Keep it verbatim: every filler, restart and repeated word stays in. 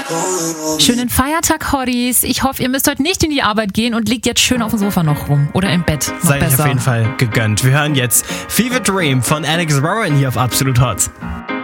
Schönen Feiertag, Horris. Ich hoffe, ihr müsst heute nicht in die Arbeit gehen und liegt jetzt schön auf dem Sofa noch rum. Oder im Bett. Noch Seid euch besser. auf jeden Fall gegönnt. Wir hören jetzt Fever Dream von Alex Warren hier auf Absolut Hot.